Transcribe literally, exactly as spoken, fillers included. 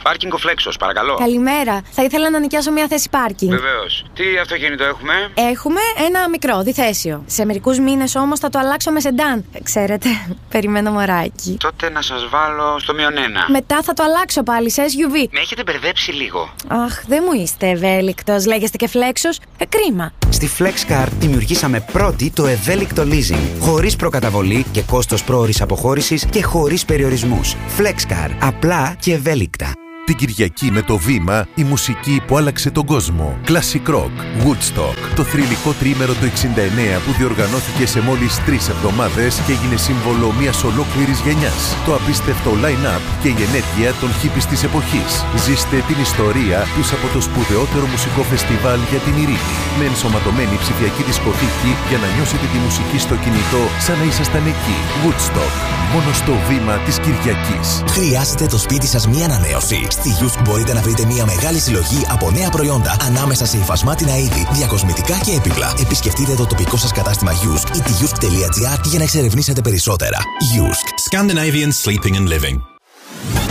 Πάρκινγκ ο Φλέξος, παρακαλώ. Καλημέρα. Θα ήθελα να νοικιάσω μια θέση πάρκινγκ. Βεβαίως. Τι αυτοκίνητο έχουμε? Έχουμε ένα μικρό, διθέσιο. Σε μερικούς μήνες όμως θα το αλλάξω με σεντάν. Ξέρετε, περιμένω μωράκι. Τότε να σας βάλω στο μείον ένα. Μετά θα το αλλάξω πάλι σε ες γιου βι. Με έχετε μπερδέψει λίγο. Αχ, δεν μου είστε ευέλικτος. Λέγεστε και Φλέξος. Ε, κρίμα. Στη FlexCar δημιουργήσαμε πρώτη το ευέλικτο leasing. Χωρίς προκαταβολή και κόστος πρόωρης αποχώρησης και χωρίς περιορισμούς. FlexCar. Απλά και ευέλικτα. Την Κυριακή με το Βήμα, η μουσική που άλλαξε τον κόσμο. Classic Rock, Woodstock, το θρυλικό τρίμερο του εξήντα εννέα που διοργανώθηκε σε μόλις τρεις εβδομάδες και έγινε σύμβολο μιας ολόκληρης γενιάς. Το απίστευτο line-up και η ενέργεια των hippies της εποχής. Ζήστε την ιστορία πίσω από το σπουδαιότερο μουσικό φεστιβάλ για την ειρήνη. Με ενσωματωμένη ψηφιακή δισκοθήκη για να νιώσετε τη μουσική στο κινητό σαν να ήσασταν εκεί. Woodstock, μόνο στο Βήμα της Κυριακής. Χρειάζεται το σπίτι σας μια ανανέωση? Στη Yusk μπορείτε να βρείτε μια μεγάλη συλλογή από νέα προϊόντα ανάμεσα σε υφασμάτινα είδη, διακοσμητικά και έπιπλα. Επισκεφτείτε το τοπικό σας κατάστημα Yusk ή τη yusk τελεία gr για να εξερευνήσετε περισσότερα. Yusk. Scandinavian Sleeping and Living.